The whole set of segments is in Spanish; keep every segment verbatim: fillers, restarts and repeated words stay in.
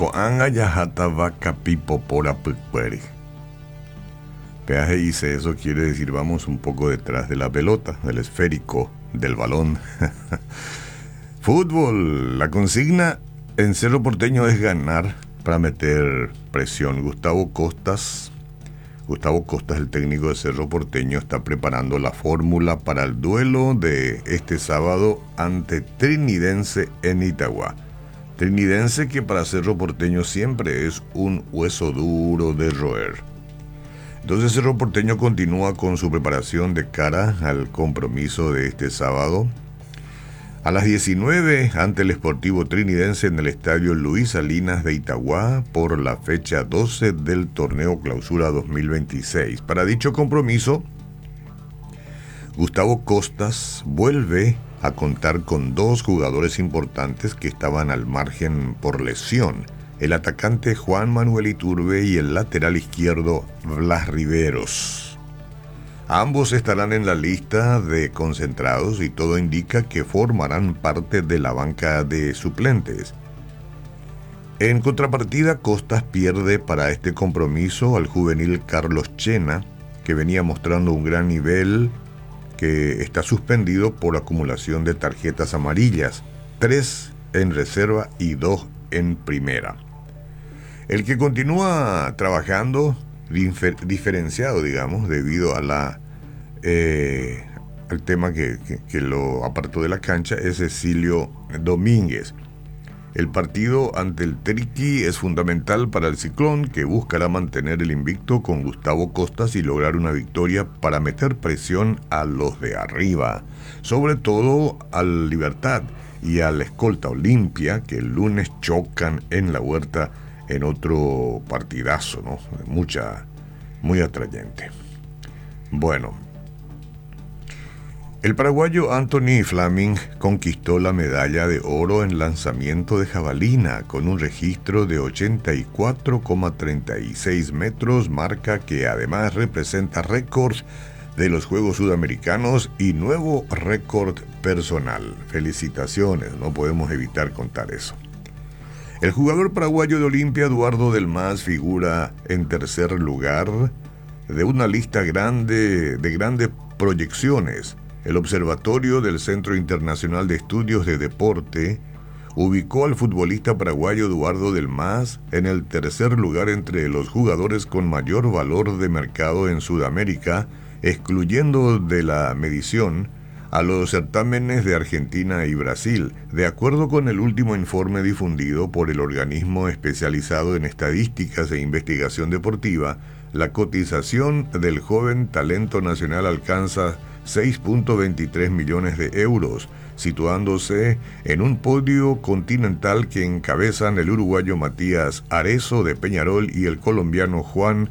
Coanga Yahata Vaca Pipo Pora Pueri. Peaje dice, eso quiere decir vamos un poco detrás de la pelota, del esférico, del balón. Fútbol, la consigna en Cerro Porteño es ganar para meter presión. Gustavo Costas, Gustavo Costas, el técnico de Cerro Porteño, está preparando la fórmula para el duelo de este sábado ante Trinidense en Itagua. Trinidense que para Cerro Porteño siempre es un hueso duro de roer. Entonces Cerro Porteño continúa con su preparación de cara al compromiso de este sábado a las diecinueve ante el Sportivo Trinidense en el estadio Luis Salinas de Itagua por la fecha doce del torneo Clausura dos mil veintiséis. Para dicho compromiso, Gustavo Costas vuelve a contar con dos jugadores importantes que estaban al margen por lesión: el atacante Juan Manuel Iturbe y el lateral izquierdo Blas Riveros. Ambos estarán en la lista de concentrados y todo indica que formarán parte de la banca de suplentes. En contrapartida, Costas pierde para este compromiso al juvenil Carlos Chena, que venía mostrando un gran nivel, que está suspendido por acumulación de tarjetas amarillas, tres en reserva y dos en primera. El que continúa trabajando difer- diferenciado, digamos, debido a la eh, al tema que, que, que lo apartó de la cancha, es Cecilio Domínguez. El partido ante el Triqui es fundamental para el Ciclón, que buscará mantener el invicto con Gustavo Costas y lograr una victoria para meter presión a los de arriba, sobre todo al Libertad y al escolta Olimpia, que el lunes chocan en la Huerta en otro partidazo, ¿no? Mucha, muy atrayente. Bueno, el paraguayo Anthony Flaming conquistó la medalla de oro en lanzamiento de jabalina con un registro de ochenta y cuatro coma treinta y seis metros, marca que además representa récord de los Juegos Sudamericanos y nuevo récord personal. Felicitaciones, no podemos evitar contar eso. El jugador paraguayo de Olimpia, Eduardo Del Mas, figura en tercer lugar de una lista grande de grandes proyecciones. El Observatorio del Centro Internacional de Estudios de Deporte ubicó al futbolista paraguayo Eduardo Del Mas en el tercer lugar entre los jugadores con mayor valor de mercado en Sudamérica, excluyendo de la medición a los certámenes de Argentina y Brasil. De acuerdo con el último informe difundido por el organismo especializado en estadísticas e investigación deportiva, la cotización del joven talento nacional alcanza seis punto veintitrés millones de euros, situándose en un podio continental que encabezan el uruguayo Matías Arezzo de Peñarol y el colombiano Juan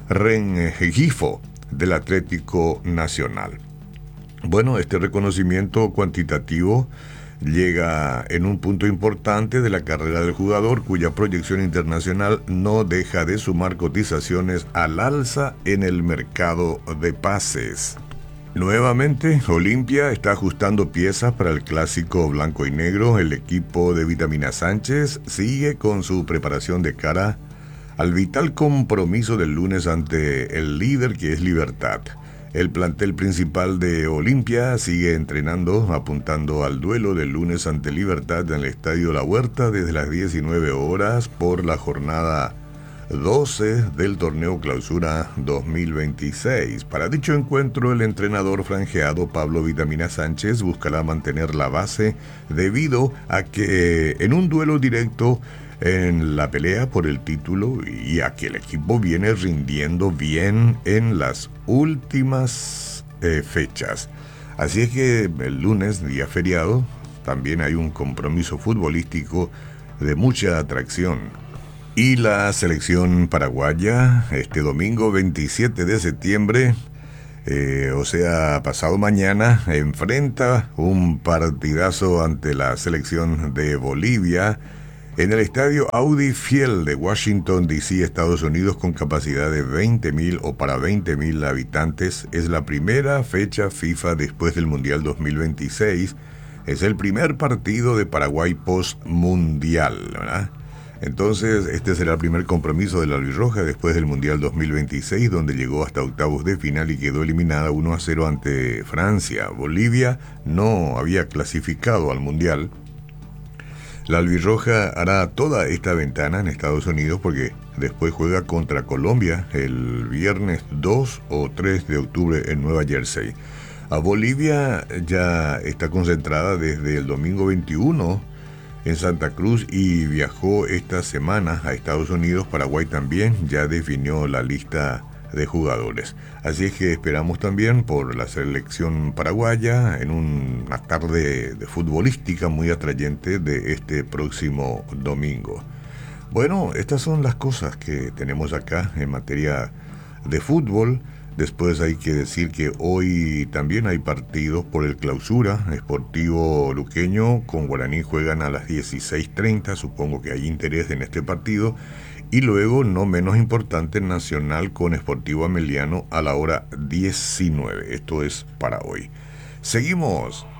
Rengifo del Atlético Nacional. Bueno, este reconocimiento cuantitativo llega en un punto importante de la carrera del jugador, cuya proyección internacional no deja de sumar cotizaciones al alza en el mercado de pases. Nuevamente, Olimpia está ajustando piezas para el clásico blanco y negro. El equipo de Vitamina Sánchez sigue con su preparación de cara al vital compromiso del lunes ante el líder, que es Libertad. El plantel principal de Olimpia sigue entrenando, apuntando al duelo del lunes ante Libertad en el Estadio La Huerta desde las diecinueve horas por la jornada doce del torneo Clausura dos mil veintiséis. Para dicho encuentro, el entrenador franjeado Pablo Vitamina Sánchez buscará mantener la base debido a que en un duelo directo en la pelea por el título y a que el equipo viene rindiendo bien en las últimas eh, fechas. Así es que el lunes, día feriado, también hay un compromiso futbolístico de mucha atracción. Y la selección paraguaya, este domingo veintisiete de septiembre, eh, o sea, pasado mañana, enfrenta un partidazo ante la selección de Bolivia en el estadio Audi Field de Washington, D C, Estados Unidos, con capacidad de veinte mil o para veinte mil habitantes. Es la primera fecha FIFA después del Mundial dos mil veintiséis. Es el primer partido de Paraguay post-mundial, ¿verdad? Entonces, este será el primer compromiso de la albirroja después del Mundial dos mil veintiséis, donde llegó hasta octavos de final y quedó eliminada uno a cero ante Francia. Bolivia no había clasificado al Mundial. La albirroja hará toda esta ventana en Estados Unidos porque después juega contra Colombia el viernes dos o tres de octubre en Nueva Jersey. A Bolivia ya está concentrada desde el domingo veintiuno en Santa Cruz y viajó esta semana a Estados Unidos. Paraguay también ya definió la lista de jugadores. Así es que esperamos también por la selección paraguaya en una tarde de futbolística muy atrayente de este próximo domingo. Bueno, estas son las cosas que tenemos acá en materia de fútbol. Después hay que decir que hoy también hay partidos por el clausura. Sportivo Luqueño con Guaraní juegan a las dieciséis treinta, supongo que hay interés en este partido. Y luego, no menos importante, Nacional con Sportivo Ameliano a la hora diecinueve. Esto es para hoy. Seguimos.